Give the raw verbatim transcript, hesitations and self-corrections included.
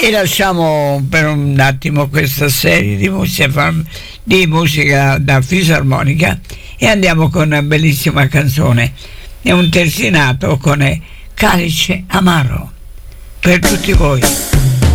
E lasciamo per un attimo questa serie di musica, di musica da fisarmonica e andiamo con una bellissima canzone. È un terzinato con Calice Amaro per tutti voi.